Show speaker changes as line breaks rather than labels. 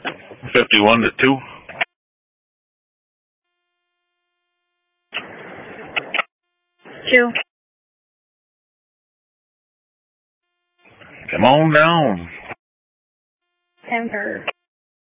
51 to 2.
Two.
Come on down.
Temper.